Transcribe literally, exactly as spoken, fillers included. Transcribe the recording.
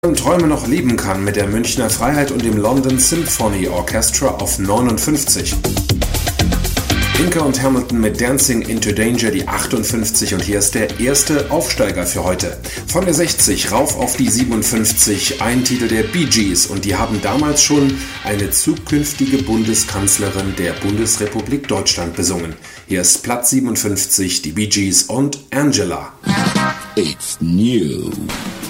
Träume noch leben kann mit der Münchner Freiheit und dem London Symphony Orchestra auf neunundfünfzig. Inke und Hamilton mit Dancing into Danger die achtundfünfzig und hier ist der erste Aufsteiger für heute. Von der sechzig rauf auf die siebenundfünfzig, ein Titel der Bee Gees und die haben damals schon eine zukünftige Bundeskanzlerin der Bundesrepublik Deutschland besungen. Hier ist Platz siebenundfünfzig, die Bee Gees und Angela. It's new.